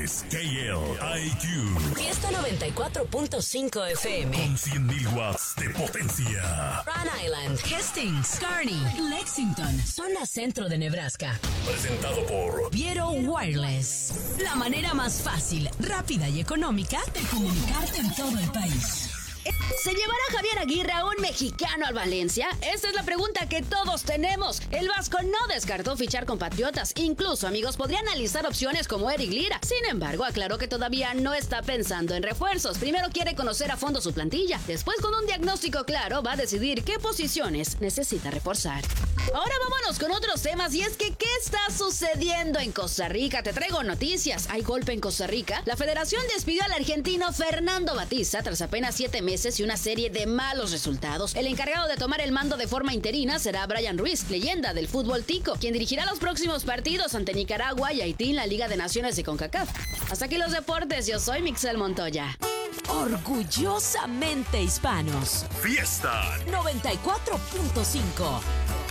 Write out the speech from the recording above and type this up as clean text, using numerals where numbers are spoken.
es KLIQ. Fiesta 94.5 FM. Con 100.000 watts de potencia. Rhode Island, Hastings, Kearney, Lexington, zona centro de Nebraska. Presentado por Viero Wireless. La manera más fácil, rápida y económica de comunicarte en todo el país. ¿Se llevará Javier Aguirre a un mexicano al Valencia? Esta es la pregunta que todos tenemos. El Vasco no descartó fichar con Patriotas. Incluso, amigos, podría analizar opciones como Eric Lira. Sin embargo, aclaró que todavía no está pensando en refuerzos. Primero quiere conocer a fondo su plantilla. Después, con un diagnóstico claro, va a decidir qué posiciones necesita reforzar. Ahora vámonos con otros temas, y es que ¿qué está sucediendo en Costa Rica? Te traigo noticias. ¿Hay golpe en Costa Rica? La federación despidió al argentino Fernando Batista tras apenas 7 meses y una serie de malos resultados. El encargado de tomar el mando de forma interina será Brian Ruiz, leyenda del fútbol tico, quien dirigirá los próximos partidos ante Nicaragua y Haití en la Liga de Naciones de CONCACAF. Hasta aquí los deportes, yo soy Mixel Montoya. Orgullosamente hispanos. Fiesta 94.5.